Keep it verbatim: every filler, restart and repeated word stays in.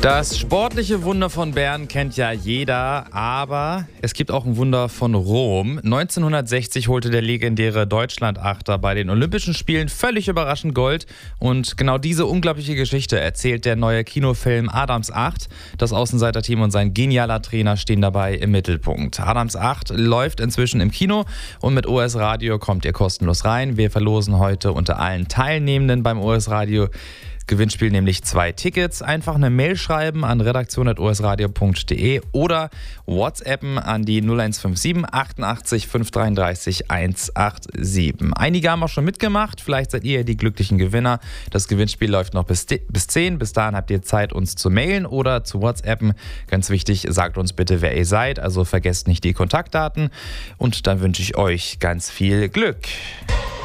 Das sportliche Wunder von Bern kennt ja jeder, aber es gibt auch ein Wunder von Rom. neunzehnhundertsechzig holte der legendäre Deutschlandachter bei den Olympischen Spielen völlig überraschend Gold. Und genau diese unglaubliche Geschichte erzählt der neue Kinofilm Adams acht. Das Außenseiterteam und sein genialer Trainer stehen dabei im Mittelpunkt. Adams acht läuft inzwischen im Kino und mit O S Radio kommt ihr kostenlos rein. Wir verlosen heute unter allen Teilnehmenden beim O S Radio Gewinnspiel nämlich zwei Tickets. Einfach eine Mail schreiben an redaktion at o s radio punkt d e oder WhatsAppen an die null eins fünf sieben achtundachtzig fünfhundertdreiunddreißig hundertsiebenundachtzig. Einige haben auch schon mitgemacht, vielleicht seid ihr die glücklichen Gewinner. Das Gewinnspiel läuft noch bis, bis zehn. Bis dahin habt ihr Zeit, uns zu mailen oder zu WhatsAppen. Ganz wichtig, sagt uns bitte, wer ihr seid, also vergesst nicht die Kontaktdaten. Und dann wünsche ich euch ganz viel Glück.